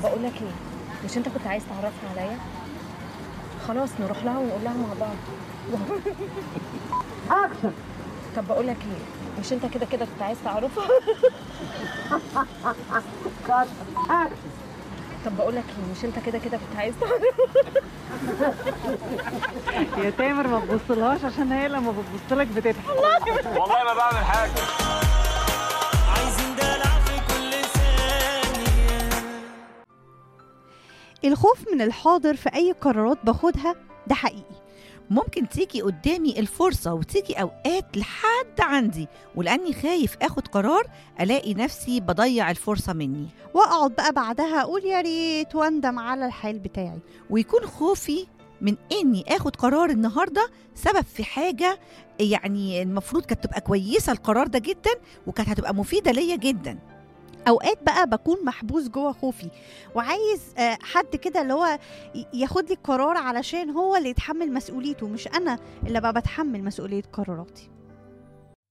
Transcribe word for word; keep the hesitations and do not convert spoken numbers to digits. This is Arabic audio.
بقول لك ايه، مش انت كنت عايز تعرفها عليا؟ خلاص نروح لها ونقول لها مع بعض. اكشن. طب بقول لك ايه، مش انت كده كده كنت عايز تعرفها؟ كات اكشن. طب بقول لك ايه، مش انت كده كده كنت عايز تعرفها؟ يا تامر ما تبصلهاش عشان هي لما بتبصلك بتضحك. والله ما بعمل حاجه. عايزين دلع في كل ثانية. الخوف من الحاضر في أي قرارات باخدها ده حقيقي. ممكن تيجي قدامي الفرصة وتيجي أوقات لحد عندي، ولأني خايف أخد قرار ألاقي نفسي بضيع الفرصة مني، وأقعد بقى بعدها أقول يا ريت وأندم على الحال بتاعي. ويكون خوفي من إني أخد قرار النهاردة سبب في حاجة يعني المفروض كانت تبقى كويسة القرار ده جدا وكانت هتبقى مفيدة ليا جدا. أوقات بقى بكون محبوس جوه خوفي وعايز آه، حد كده اللي هو ي- ياخد لي القرار علشان هو اللي يتحمل مسؤوليته، مش أنا اللي بقى بتحمل مسؤولية قراراتي.